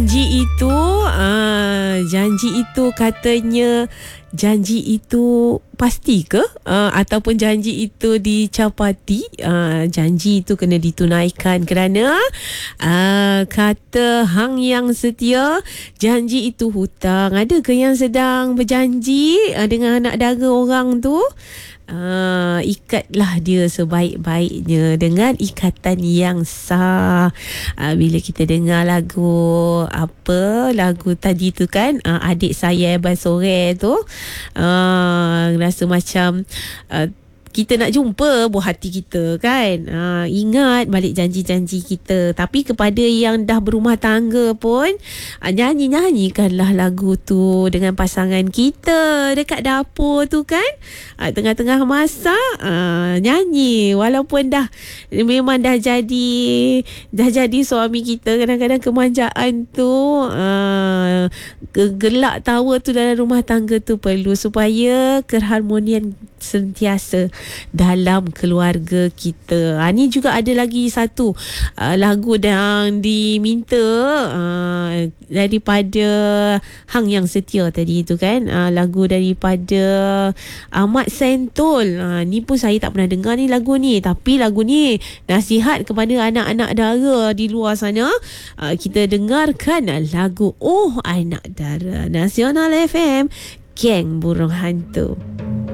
janji itu katanya janji itu pasti ke? Ataupun janji itu dicapati? Janji itu kena ditunaikan kerana kata hang yang setia, janji itu hutang. Ada ke yang sedang berjanji dengan anak dara orang tu? Ikatlah dia sebaik-baiknya dengan ikatan yang sah. Bila kita dengar lagu tadi tu kan, Adik Saya Basore tu, rasa macam kita nak jumpa buah hati kita kan. Ingat balik janji-janji kita. Tapi kepada yang dah berumah tangga pun, nyanyikanlah lagu tu dengan pasangan kita dekat dapur tu kan. Tengah-tengah masak, nyanyi. Walaupun memang dah jadi suami kita, kadang-kadang kemanjaan tu, gelak tawa tu dalam rumah tangga tu perlu supaya keharmonian sentiasa dalam keluarga kita. Ni juga ada lagi satu lagu yang diminta daripada hang yang setia tadi tu kan, lagu daripada Ahmad Sentul. Ni pun saya tak pernah dengar ni lagu ni, tapi lagu ni nasihat kepada anak-anak dara di luar sana. Kita dengarkan lagu Oh Anak Dara, Nasional FM, Geng Burung Hantu.